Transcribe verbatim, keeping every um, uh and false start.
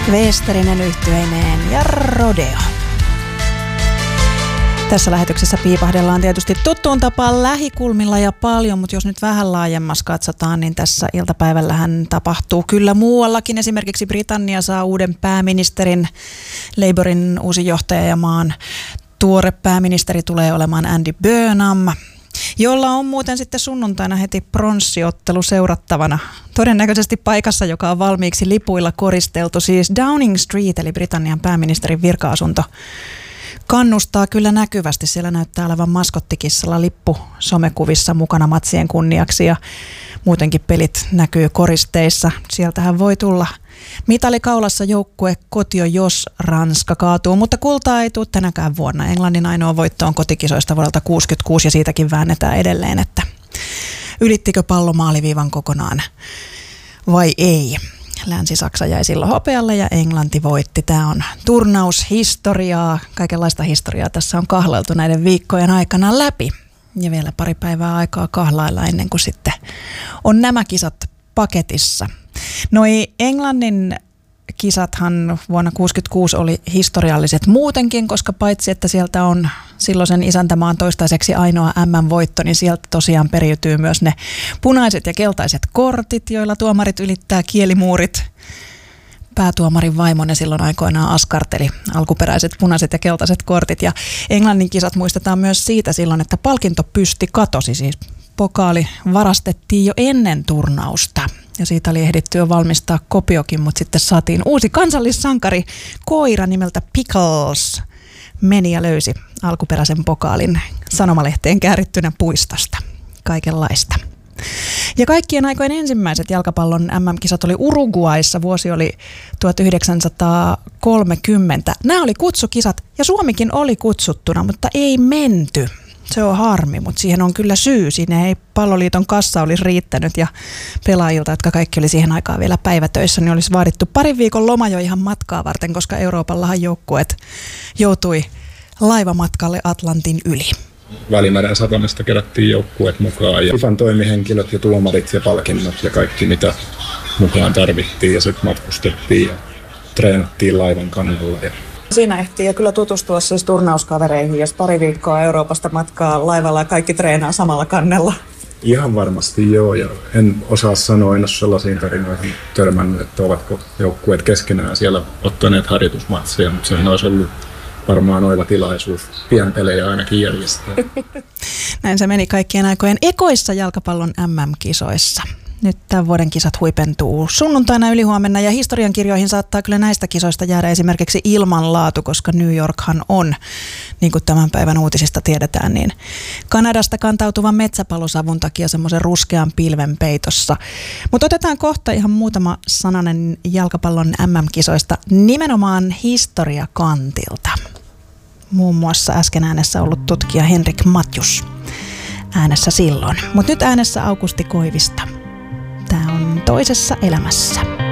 Westerinen yhtyeineen ja Rodeo. Tässä lähetyksessä piipahdellaan tietysti tuttuun tapaan lähikulmilla ja paljon, mutta jos nyt vähän laajemmassa katsotaan, niin tässä iltapäivällähän tapahtuu kyllä muuallakin. Esimerkiksi Britannia saa uuden pääministerin, Labourin uusi johtaja ja maan tuore pääministeri tulee olemaan Andy Burnham, jolla on muuten sitten sunnuntaina heti pronssiottelu seurattavana. Todennäköisesti paikassa, joka on valmiiksi lipuilla koristeltu, siis Downing Street, eli Britannian pääministerin virka-asunto. Kannustaa kyllä näkyvästi. Siellä näyttää olevan maskottikissalla lippu somekuvissa mukana matsien kunniaksi ja muutenkin pelit näkyy koristeissa. Sieltähän voi tulla mitalikaulassa joukkue kotio, jos Ranska kaatuu, mutta kultaa ei tule tänäkään vuonna. Englannin ainoa voitto on kotikisoista vuodelta kuusikymmentäkuusi ja siitäkin väännetään edelleen, että ylittikö pallo maaliviivan kokonaan vai ei. Länsi-Saksa jäi silloin hopealle ja Englanti voitti. Tämä on turnaushistoriaa, kaikenlaista historiaa tässä on kahlailtu näiden viikkojen aikana läpi. Ja vielä pari päivää aikaa kahlailla ennen kuin sitten on nämä kisat paketissa. Noi Englannin kisathan vuonna kuusikymmentäkuusi oli historialliset muutenkin, koska paitsi että sieltä on silloisen isäntämaan toistaiseksi ainoa äm äm-voitto, niin sieltä tosiaan periytyy myös ne punaiset ja keltaiset kortit, joilla tuomarit ylittää kielimuurit. Päätuomarin vaimone silloin aikoinaan askarteli alkuperäiset punaiset ja keltaiset kortit. Ja Englannin kisat muistetaan myös siitä silloin, että palkintopysti katosi, siis pokaali varastettiin jo ennen turnausta. Ja siitä oli ehditty jo valmistaa kopiokin, mutta sitten saatiin uusi kansallissankari, koira nimeltä Pickles, meni ja löysi alkuperäisen pokaalin sanomalehteen käärittynä puistosta. Kaikenlaista. Ja kaikkien aikojen ensimmäiset jalkapallon äm äm-kisat oli Uruguayssa, vuosi oli tuhatyhdeksänsataakolmekymmentä. Nämä oli kutsukisat ja Suomikin oli kutsuttuna, mutta ei menty. Se on harmi, mutta siihen on kyllä syy. Siinä ei Palloliiton kassa olisi riittänyt ja pelaajilta, jotka kaikki oli siihen aikaan vielä päivätöissä, niin olisi vaadittu parin viikon loma jo ihan matkaa varten, koska Euroopallahan joukkueet joutui laivamatkalle Atlantin yli. Välimeren satamesta kerättiin joukkueet mukaan ja FIFAn toimihenkilöt ja tuomarit ja palkinnot ja kaikki mitä mukaan tarvittiin ja sitten matkustettiin ja treenattiin laivan kannalla. Ja siinä ehtii ja kyllä tutustua siis turnauskavereihin, jos pari viikkoa Euroopasta matkaa laivalla ja kaikki treenaa samalla kannella. Ihan varmasti joo, ja en osaa sanoa, en ole sellaisiin tarinoihin törmännyt, että ovatko joukkueet keskenään siellä ottaneet harjoitusmatseja, mutta sehän olisi ollut varmaan oiva tilaisuus pienpelejä ainakin järjestää. Näin se meni kaikkien aikojen ekoissa jalkapallon äm äm-kisoissa. Nyt tämän vuoden kisat huipentuu sunnuntaina ylihuomenna ja historiankirjoihin saattaa kyllä näistä kisoista jäädä esimerkiksi ilmanlaatu, koska New Yorkhan on, niin kuin tämän päivän uutisista tiedetään, niin Kanadasta kantautuvan metsäpalosavun takia semmoisen ruskean pilven peitossa. Mutta otetaan kohta ihan muutama sananen jalkapallon äm äm-kisoista nimenomaan historiakantilta. Muun muassa äsken äänessä ollut tutkija Henrik Matjus äänessä silloin, mutta nyt äänessä Aukusti Koivista. Tämä on Toisessa elämässä.